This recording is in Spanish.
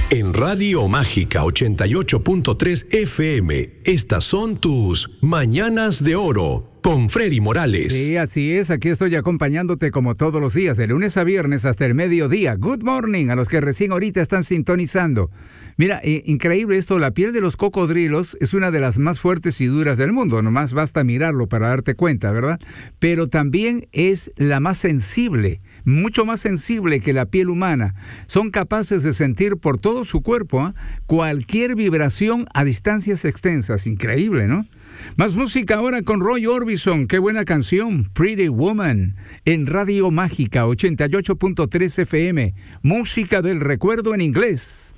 En Radio Mágica 88.3 FM, estas son tus Mañanas de Oro con Freddy Morales. Sí, así es, aquí estoy acompañándote como todos los días, de lunes a viernes hasta el mediodía. Good morning a los que recién ahorita están sintonizando. Mira, increíble esto, la piel de los cocodrilos es una de las más fuertes y duras del mundo, nomás basta mirarlo para darte cuenta, ¿verdad? Pero también es la más sensible, mucho más sensible que la piel humana. Son capaces de sentir por todo su cuerpo cualquier vibración a distancias extensas. Increíble, ¿no? Más música ahora con Roy Orbison. Qué buena canción, Pretty Woman, en Radio Mágica 88.3 FM. Música del recuerdo en inglés.